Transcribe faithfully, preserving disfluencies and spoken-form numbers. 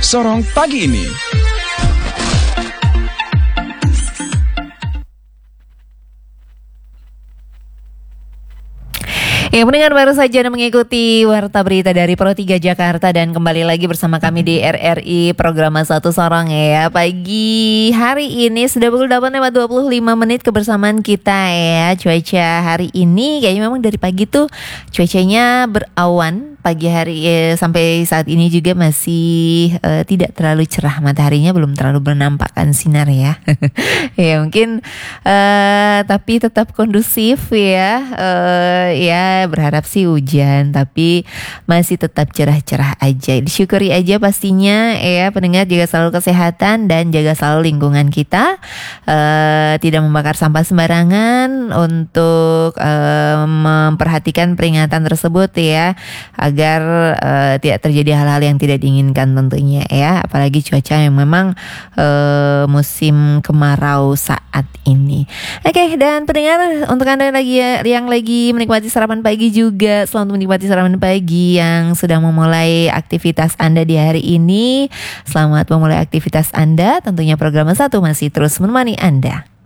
Sorong pagi ini. Ya, pendengar baru saja Anda mengikuti Warta Berita dari Pro tiga Jakarta dan kembali lagi bersama kami di R R I Program satu Sorong ya. Pagi hari ini sudah pukul delapan lewat dua puluh lima menit kebersamaan kita ya. Cuaca hari ini kayaknya memang dari pagi tuh cuacanya berawan. Pagi hari eh, sampai saat ini juga masih eh, tidak terlalu cerah, mataharinya belum terlalu menampakkan sinar ya. Ya mungkin eh, tapi tetap kondusif ya. Eh, ya berharap sih hujan, tapi masih tetap cerah-cerah aja. Disyukuri aja pastinya ya pendengar, jaga selalu kesehatan dan jaga selalu lingkungan kita. Eh, tidak membakar sampah sembarangan, untuk eh, memperhatikan peringatan tersebut ya, agar uh, tidak terjadi hal-hal yang tidak diinginkan tentunya ya, apalagi cuaca yang memang uh, musim kemarau saat ini. Oke, dan pendengar, untuk Anda lagi yang lagi menikmati sarapan pagi juga, selamat menikmati sarapan pagi yang sedang memulai aktivitas Anda di hari ini. Selamat memulai aktivitas Anda, tentunya program satu masih terus menemani Anda.